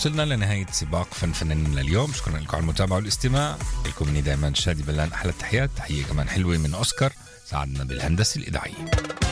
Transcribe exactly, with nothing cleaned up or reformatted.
وصلنا لنهاية سباق فن فنانين لليوم. شكرا لكم على المتابعة والاستماع. لكم مني دائما شادي بلان أحلى التحيات. تحية كمان حلوة من أوسكار ساعدنا بالهندسة الإذاعية.